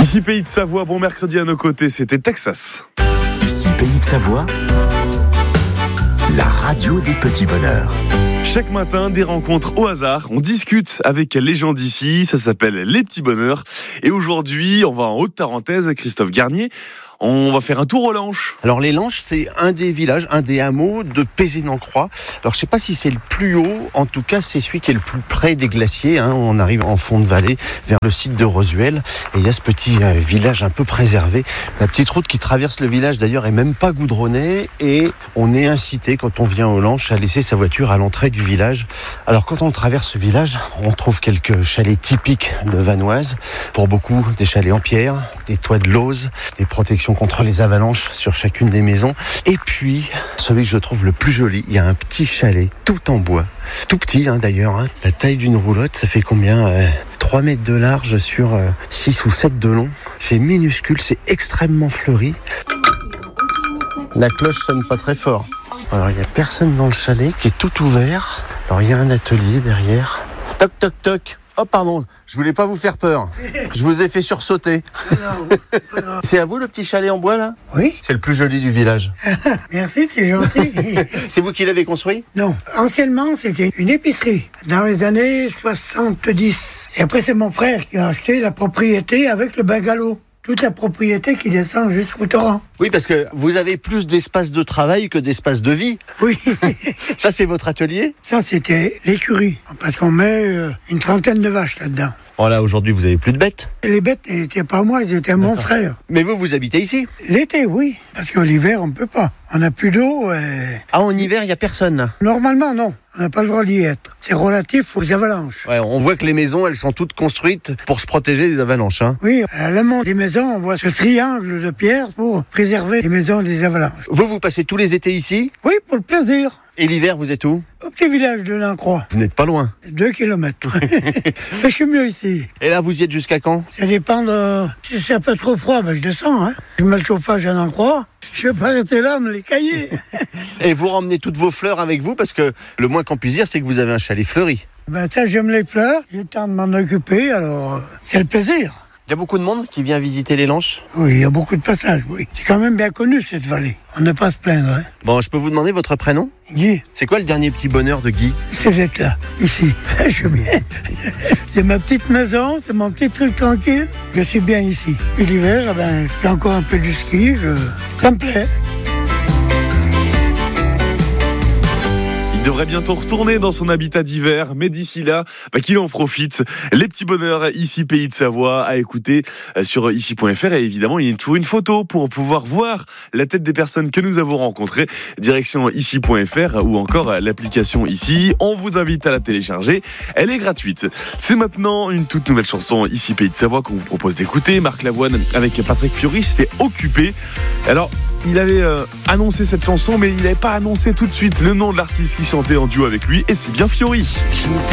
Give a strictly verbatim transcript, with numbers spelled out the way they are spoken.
Ici Pays de Savoie, bon mercredi à nos côtés, c'était Texas. Ici Pays de Savoie, la radio des petits bonheurs. Chaque matin, des rencontres au hasard. On discute avec les gens d'ici. Ça s'appelle Les Petits Bonheurs. Et aujourd'hui, on va en Haute-Tarentaise, Christophe Garnier. On va faire un tour aux Lanches. Alors les Lanches, c'est un des villages, un des hameaux de Pézé-Nancroix. Alors je ne sais pas si c'est le plus haut, en tout cas c'est celui qui est le plus près des glaciers. Hein. On arrive en fond de vallée vers le site de Rosuel et il y a ce petit euh, village un peu préservé. La petite route qui traverse le village d'ailleurs est même pas goudronnée et on est incité quand on vient aux Lanches à laisser sa voiture à l'entrée du village. Alors quand on traverse ce village, on trouve quelques chalets typiques de Vanoise. Pour beaucoup, des chalets en pierre, des toits de lauze, des protections contre les avalanches sur chacune des maisons. Et puis, celui que je trouve le plus joli, il y a un petit chalet tout en bois. Tout petit hein, d'ailleurs. Hein. La taille d'une roulotte, ça fait combien euh, trois mètres de large sur euh, six ou sept de long. C'est minuscule, c'est extrêmement fleuri. La cloche sonne pas très fort. Alors, il n'y a personne dans le chalet qui est tout ouvert. Alors, il y a un atelier derrière. Toc, toc, toc. Oh pardon, je voulais pas vous faire peur. Je vous ai fait sursauter. C'est à vous le petit chalet en bois là ? Oui. C'est le plus joli du village. Merci, c'est gentil. C'est vous qui l'avez construit ? Non, anciennement c'était une épicerie dans les années soixante-dix. Et après c'est mon frère qui a acheté la propriété avec le bungalow. Toute la propriété qui descend jusqu'au torrent. Oui, parce que vous avez plus d'espace de travail que d'espace de vie. Oui. Ça, c'est votre atelier ? Ça, c'était l'écurie. Parce qu'on met euh, une trentaine de vaches là-dedans. Bon, là, aujourd'hui, vous avez plus de bêtes. Les bêtes n'étaient pas moi, ils étaient à mon frère. Mais vous, vous habitez ici ? L'été, oui. Parce qu'en hiver, on ne peut pas. On n'a plus d'eau. Et... Ah, en hiver, il n'y a personne là ? Normalement, non. On n'a pas le droit d'y être. C'est relatif aux avalanches. Ouais, on voit que les maisons, elles sont toutes construites pour se protéger des avalanches. Hein. Oui, à l'amont des maisons, on voit ce triangle de pierre pour préserver les maisons des avalanches. Vous, vous passez tous les étés ici ? Oui, pour le plaisir. Et l'hiver, vous êtes où ? Au petit village de Nancroix. Vous n'êtes pas loin. Deux kilomètres. Mais je suis mieux ici. Et là, vous y êtes jusqu'à quand ? Ça dépend de... Si c'est un peu trop froid, ben je descends. Hein. Je mets le chauffage à Nancroix. Je vais pas rester là, me les cailler. Et vous ramenez toutes vos fleurs avec vous, parce que le moins qu'on puisse dire, c'est que vous avez un chalet fleuri. Ben ça, j'aime les fleurs. J'ai le temps de m'en occuper, alors c'est le plaisir. Il y a beaucoup de monde qui vient visiter les Lanches ? Oui, il y a beaucoup de passages, oui. C'est quand même bien connu, cette vallée. On n'a pas à se plaindre, hein. Bon, je peux vous demander votre prénom ? Guy. C'est quoi le dernier petit bonheur de Guy ? C'est d'être là, ici. Je suis bien. C'est ma petite maison, c'est mon petit truc tranquille. Je suis bien ici. Puis l'hiver, eh ben, je fais encore un peu du ski. Je... Ça me plaît. Il devrait bientôt retourner dans son habitat d'hiver, mais d'ici là, bah, qu'il en profite. Les petits bonheurs ici Pays de Savoie à écouter sur ici point f r et évidemment il y a toujours une photo pour pouvoir voir la tête des personnes que nous avons rencontrées. Direction ici point f r ou encore l'application ici. On vous invite à la télécharger. Elle est gratuite. C'est maintenant une toute nouvelle chanson ici Pays de Savoie qu'on vous propose d'écouter. Marc Lavoine avec Patrick Fiori, c'était Occupé. Alors il avait euh, annoncé cette chanson, mais il n'avait pas annoncé tout de suite le nom de l'artiste qui chantait en duo avec lui, et c'est bien Fiori.